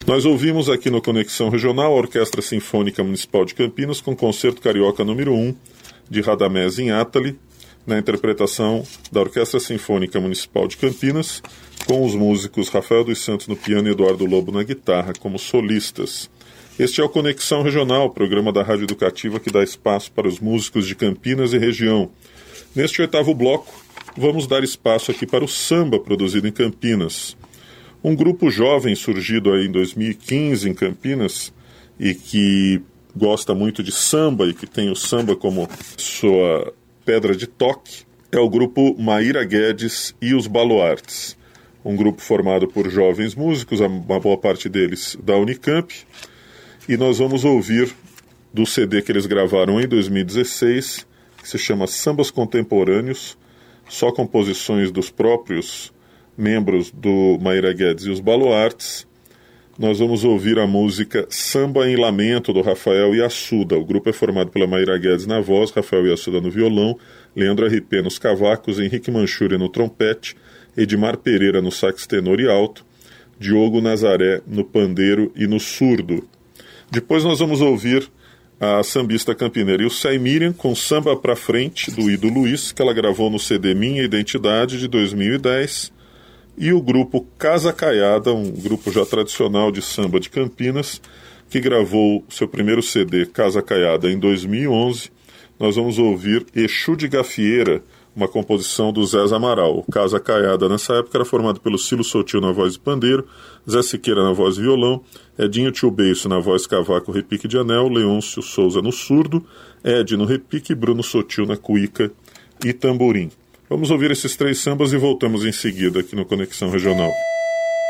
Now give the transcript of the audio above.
Nós ouvimos aqui no Conexão Regional a Orquestra Sinfônica Municipal de Campinas com Concerto Carioca número 1 de Radamés Inátali, na interpretação da Orquestra Sinfônica Municipal de Campinas, com os músicos Rafael dos Santos no piano e Eduardo Lobo na guitarra como solistas. Este é o Conexão Regional, programa da Rádio Educativa que dá espaço para os músicos de Campinas e região. Neste 8º bloco, vamos dar espaço aqui para o samba produzido em Campinas. Um grupo jovem surgido aí em 2015 em Campinas e que gosta muito de samba e que tem o samba como sua pedra de toque é o grupo Maíra Guedes e os Baluartes. Um grupo formado por jovens músicos, uma boa parte deles da Unicamp. E nós vamos ouvir do CD que eles gravaram em 2016, que se chama Sambas Contemporâneos, só composições dos próprios membros do Maíra Guedes e os Baluartes. Nós vamos ouvir a música Samba em Lamento, do Rafael Iassuda. O grupo é formado pela Maíra Guedes na voz, Rafael Iassuda no violão, Leandro R.P. nos cavacos, Henrique Manchuri no trompete, Edmar Pereira no sax tenor e alto, Diogo Nazaré no pandeiro e no surdo. Depois nós vamos ouvir a sambista campineira Ilcei Miriam com Samba Pra Frente, do Ido Luiz, que ela gravou no CD Minha Identidade, de 2010, e o grupo Casa Caiada, um grupo já tradicional de samba de Campinas, que gravou seu primeiro CD, Casa Caiada, em 2011. Nós vamos ouvir Exu de Gafieira, uma composição do Zé Amaral. O Casa Caiada, nessa época, era formado pelo Cilo Sotil na voz de pandeiro, Zé Siqueira na voz de violão, Edinho Tio Beiço na voz cavaco, repique de anel, Leôncio Souza no surdo, Ed no repique, Bruno Sotil na cuíca e tamborim. Vamos ouvir esses 3 sambas e voltamos em seguida aqui no Conexão Regional.